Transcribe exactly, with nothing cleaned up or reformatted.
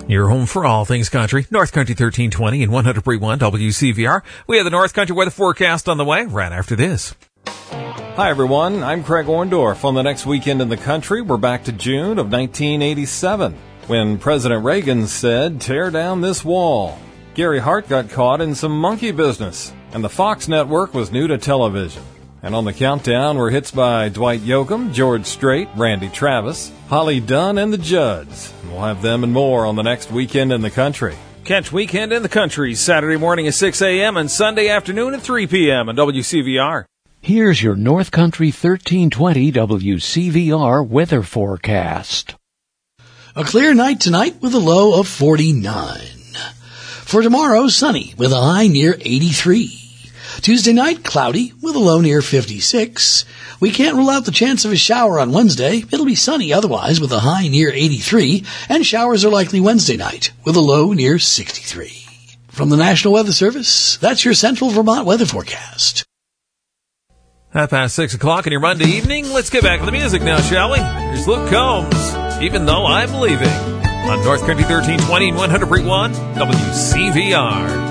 Your home for all things country, North Country thirteen twenty and one hundred point one W C V R. We have the North Country weather forecast on the way right after this. Hi, everyone. I'm Craig Orndorff. On the next weekend in the country, we're back to June of nineteen eighty-seven, when President Reagan said, "Tear down this wall." Gary Hart got caught in some monkey business, and the Fox network was new to television. And on the countdown were hits by Dwight Yoakam, George Strait, Randy Travis, Holly Dunn, and the Judds. And we'll have them and more on the next Weekend in the Country. Catch Weekend in the Country Saturday morning at six a.m. and Sunday afternoon at three p.m. on W C V R. Here's your North Country thirteen twenty W C V R weather forecast. A clear night tonight with a low of forty-nine. For tomorrow, sunny with a high near eighty-three. Tuesday night, cloudy with a low near fifty-six. We can't rule out the chance of a shower on Wednesday. It'll be sunny otherwise with a high near eighty-three, and showers are likely Wednesday night with a low near sixty-three. From the National Weather Service, that's your Central Vermont weather forecast. Half past six o'clock in your Monday evening. Let's get back to the music now, shall we? Here's Luke Combs, Even Though I'm Leaving, on North Country thirteen twenty and one hundred point one W C V R.